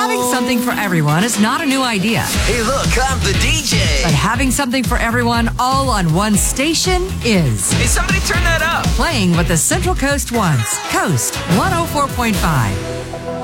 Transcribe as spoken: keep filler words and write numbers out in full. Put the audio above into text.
Having something for everyone is not a new idea. Hey, look, I'm the D J. But having something for everyone all on one station is. Hey, somebody turn that up. Playing what the Central Coast wants. Coast one oh four point five.